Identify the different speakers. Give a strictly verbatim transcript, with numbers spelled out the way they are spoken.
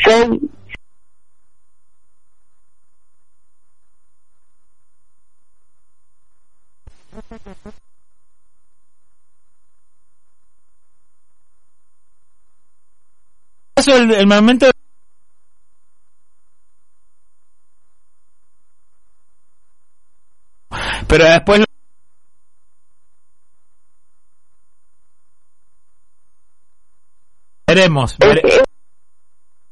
Speaker 1: dieciséis.
Speaker 2: El, el momento pero después veremos, veremos.